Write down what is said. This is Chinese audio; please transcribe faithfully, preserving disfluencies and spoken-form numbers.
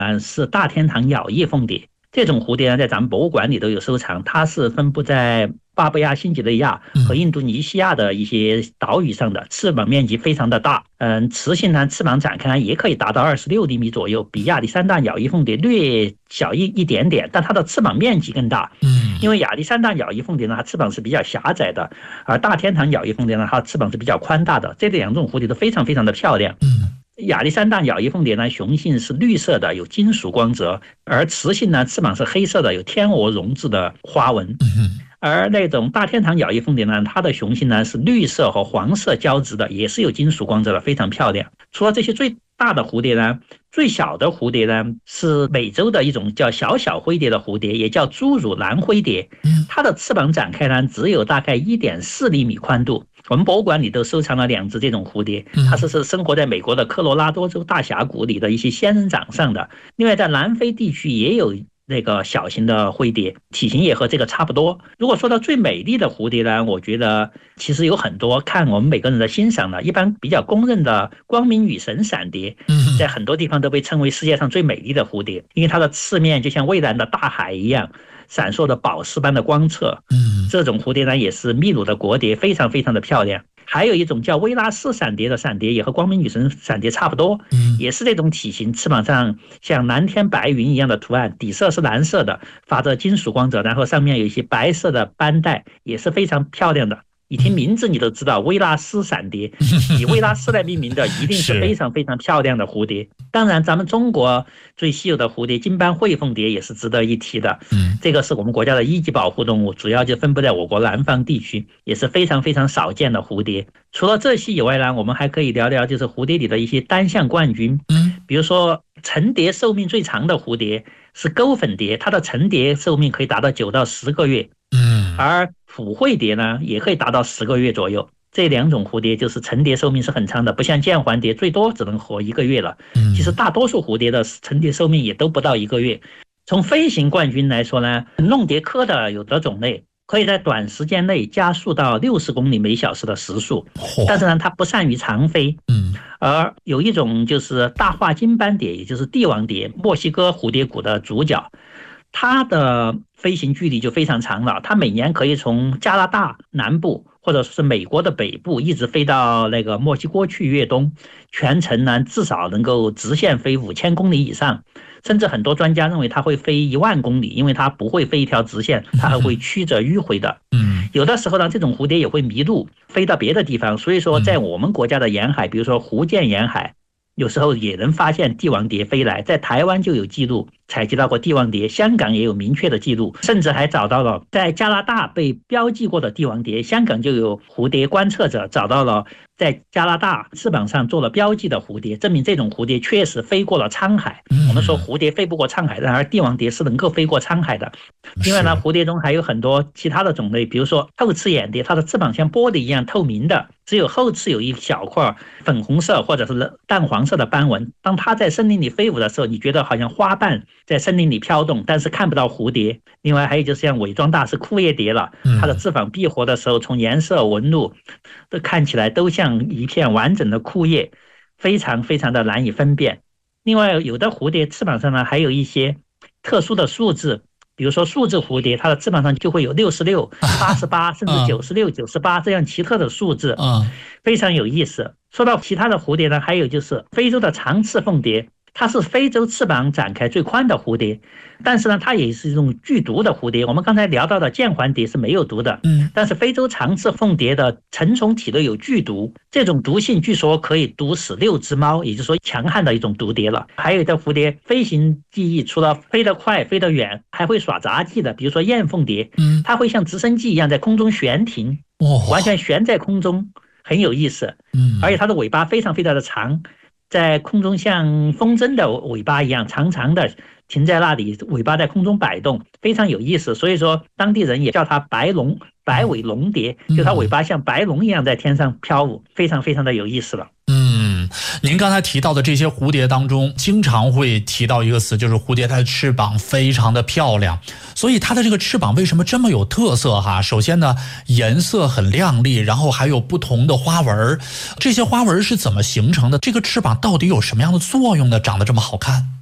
嗯，是大天堂咬翼凤蝶。这种蝴蝶呢，在咱们博物馆里都有收藏，它是分布在巴布亚新几内亚和印度尼西亚的一些岛屿上的，翅膀面积非常的大。嗯，雌性呢，翅膀展开也可以达到二十六厘米左右，比亚历山大咬翼凤蝶略小一一点点，但它的翅膀面积更大。嗯，因为亚历山大咬翼凤蝶呢，它翅膀是比较狭窄的，而大天堂咬翼凤蝶呢，它翅膀是比较宽大的。这两种蝴蝶都非常非常的漂亮。嗯。亚历山大咬翼凤蝶呢，雄性是绿色的，有金属光泽，而雌性呢，翅膀是黑色的，有天鹅绒质的花纹。而那种大天堂咬翼凤蝶呢，它的雄性呢是绿色和黄色交织的，也是有金属光泽的，非常漂亮。除了这些最大的蝴蝶呢，最小的蝴蝶呢是美洲的一种叫小小灰蝶的蝴蝶，也叫侏儒蓝灰蝶。它的翅膀展开呢只有大概 一点四厘米宽度。我们博物馆里都收藏了两只这种蝴蝶，它是是生活在美国的科罗拉多州大峡谷里的一些仙人掌上的。另外在南非地区也有那个小型的灰蝶，体型也和这个差不多。如果说到最美丽的蝴蝶呢，我觉得其实有很多，看我们每个人的欣赏了。一般比较公认的光明女神闪蝶，在很多地方都被称为世界上最美丽的蝴蝶，因为它的翅面就像蔚蓝的大海一样，闪烁的宝石般的光泽。这种蝴蝶呢也是秘鲁的国蝶，非常非常的漂亮。还有一种叫威拉斯闪蝶的闪蝶，也和光明女神闪蝶差不多，也是这种体型，翅膀上像蓝天白云一样的图案，底色是蓝色的，发着金属光泽，然后上面有一些白色的斑带，也是非常漂亮的。一听名字你都知道，威拉斯闪蝶，以威拉斯来命名的，一定是非常非常漂亮的蝴蝶。当然咱们中国最稀有的蝴蝶金斑喙凤蝶也是值得一提的，这个是我们国家的一级保护动物，主要就分布在我国南方地区，也是非常非常少见的蝴蝶。除了这些以外呢，我们还可以聊聊就是蝴蝶里的一些单项冠军，比如说成蝶寿命最长的蝴蝶是钩粉蝶，它的成蝶寿命可以达到九到十个月，而虎喙蝶呢也可以达到十个月左右。这两种蝴蝶就是成蝶寿命是很长的，不像剑环蝶最多只能活一个月了。其实大多数蝴蝶的成蝶寿命也都不到一个月。从飞行冠军来说呢，弄蝶科的有的种类可以在短时间内加速到六十公里每小时的时速，但是呢它不善于长飞。而有一种就是大化金斑蝶，也就是帝王蝶，墨西哥蝴蝶谷的主角，它的飞行距离就非常长了，它每年可以从加拿大南部或者是美国的北部一直飞到那个墨西哥去越冬，全程呢至少能够直线飞五千公里以上，甚至很多专家认为它会飞一万公里，因为它不会飞一条直线，它还会曲折迂回的。有的时候呢，这种蝴蝶也会迷路，飞到别的地方，所以说在我们国家的沿海，比如说福建沿海，有时候也能发现帝王蝶飞来，在台湾就有记录采集到过帝王蝶，香港也有明确的记录，甚至还找到了在加拿大被标记过的帝王蝶，香港就有蝴蝶观测者找到了在加拿大翅膀上做了标记的蝴蝶，证明这种蝴蝶确实飞过了沧海。我们说蝴蝶飞不过沧海，然而帝王蝶是能够飞过沧海的。另外呢，蝴蝶中还有很多其他的种类，比如说后翅眼蝶，它的翅膀像玻璃一样透明的，只有后翅有一小块粉红色或者是淡黄色的斑纹，当它在森林里飞舞的时候，你觉得好像花瓣在森林里飘动，但是看不到蝴蝶。另外还有就是像伪装大是枯叶蝶了，它的翅膀闭合的时候，从颜色纹路都看起来都像一片完整的枯叶，非常非常的难以分辨。另外有的蝴蝶翅膀上呢还有一些特殊的数字，比如说数字蝴蝶，它的翅膀上就会有六十六、八十八甚至九十六、九十八这样奇特的数字，非常有意思。说到其他的蝴蝶呢，还有就是非洲的长翅凤蝶，它是非洲翅膀展开最宽的蝴蝶，但是呢它也是一种剧毒的蝴蝶。我们刚才聊到的剑环蝶是没有毒的，但是非洲长翅凤蝶的成虫体内有剧毒，这种毒性据说可以毒死六只猫，也就是说强悍的一种毒蝶了。还有的蝴蝶飞行技艺除了飞得快飞得远，还会耍杂技的，比如说燕凤蝶，它会像直升机一样在空中悬停，完全悬在空中，很有意思。而且它的尾巴非常非常的长，在空中像风筝的尾巴一样长长的停在那里，尾巴在空中摆动，非常有意思。所以说当地人也叫它白龙白尾龙蝶，就它尾巴像白龙一样在天上飘舞，非常非常的有意思了。 嗯，您刚才提到的这些蝴蝶当中，经常会提到一个词，就是蝴蝶它的翅膀非常的漂亮。所以它的这个翅膀为什么这么有特色哈？首先呢，颜色很亮丽，然后还有不同的花纹，这些花纹是怎么形成的？这个翅膀到底有什么样的作用呢？长得这么好看？